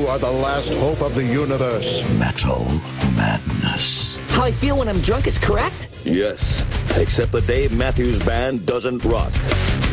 You are the last hope of the universe. Metal Madness. How I feel when I'm drunk is correct? Yes, except the Dave Matthews Band doesn't rock.